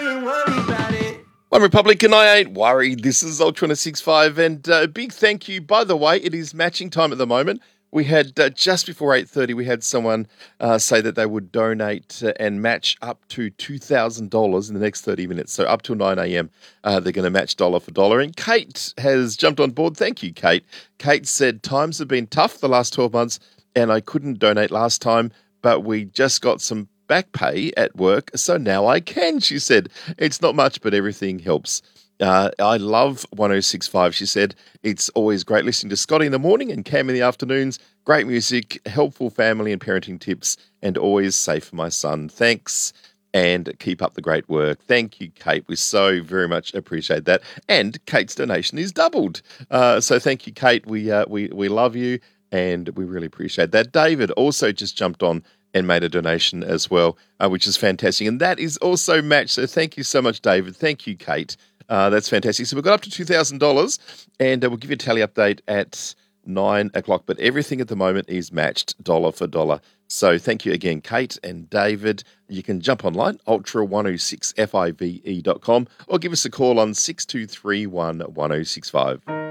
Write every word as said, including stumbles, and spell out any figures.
ain't worried about it. One Republic and I ain't worried. This is Ultra one oh six point five, and uh, a big thank you. By the way, it is matching time at the moment. We had, uh, just before eight thirty, we had someone uh, say that they would donate uh, and match up to two thousand dollars in the next thirty minutes. So up till nine a.m, uh, they're going to match dollar for dollar. And Kate has jumped on board. Thank you, Kate. Kate said, times have been tough the last twelve months, and I couldn't donate last time, but we just got some back pay at work, so now I can, she said. It's not much, but everything helps. Uh, I love one oh six point five, she said. It's always great listening to Scotty in the morning and Cam in the afternoons. Great music, helpful family and parenting tips, and always safe for my son. Thanks, and keep up the great work. Thank you, Kate. We so very much appreciate that. And Kate's donation is doubled. Uh, so thank you, Kate. We, uh, we, we love you, and we really appreciate that. David also just jumped on and made a donation as well, uh, which is fantastic. And that is also matched. So thank you so much, David. Thank you, Kate. Uh, that's fantastic. So we've got up to two thousand dollars, and uh, we'll give you a tally update at nine o'clock. But everything at the moment is matched dollar for dollar. So thank you again, Kate and David. You can jump online, ultra one oh six five dot com, or give us a call on six two three one one oh six five.